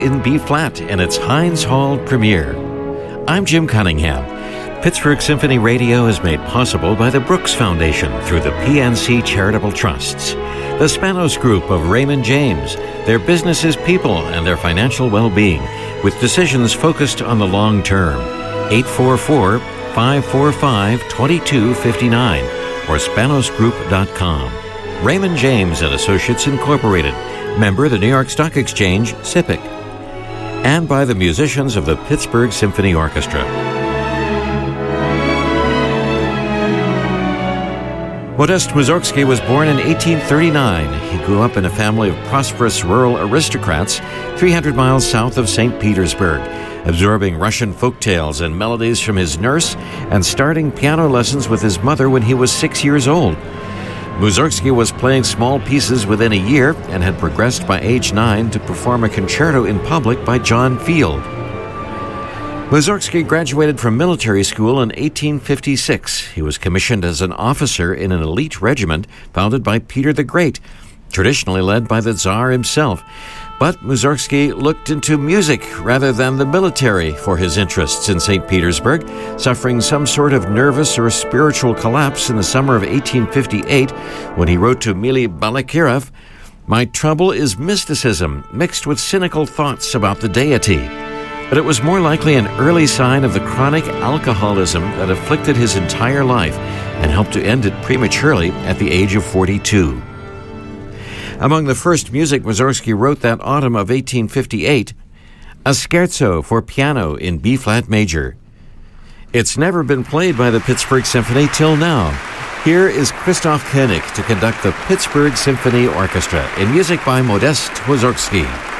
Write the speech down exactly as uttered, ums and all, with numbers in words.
in B-flat in its Heinz Hall premiere. I'm Jim Cunningham. Pittsburgh Symphony Radio is made possible by the Brooks Foundation through the P N C Charitable Trusts, the Spanos Group of Raymond James, their businesses, people, and their financial well-being, with decisions focused on the long term. eight four four, five four five, two two five nine or spanos group dot com. Raymond James and Associates Incorporated, member the New York Stock Exchange, S I P C. And by the musicians of the Pittsburgh Symphony Orchestra. Modest Mussorgsky was born in eighteen thirty-nine. He grew up in a family of prosperous rural aristocrats three hundred miles south of Saint Petersburg, absorbing Russian folktales and melodies from his nurse and starting piano lessons with his mother when he was six years old. Mussorgsky was playing small pieces within a year and had progressed by age nine to perform a concerto in public by John Field. Mussorgsky graduated from military school in eighteen fifty-six. He was commissioned as an officer in an elite regiment founded by Peter the Great, traditionally led by the Tsar himself. But Mussorgsky looked into music rather than the military for his interests in Saint Petersburg, suffering some sort of nervous or spiritual collapse in the summer of eighteen fifty-eight when he wrote to Mily Balakirev, "My trouble is mysticism mixed with cynical thoughts about the deity." But it was more likely an early sign of the chronic alcoholism that afflicted his entire life and helped to end it prematurely at the age of forty-two. Among the first music Mussorgsky wrote that autumn of eighteen fifty-eight, a scherzo for piano in B-flat major. It's never been played by the Pittsburgh Symphony till now. Here is Christoph Koenig to conduct the Pittsburgh Symphony Orchestra in music by Modest Mussorgsky.